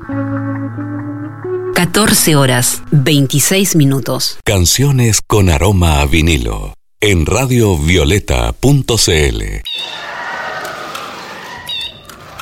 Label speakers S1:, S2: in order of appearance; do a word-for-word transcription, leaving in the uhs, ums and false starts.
S1: catorce horas, veintiséis minutos.
S2: Canciones con aroma a vinilo en radio violeta punto c l.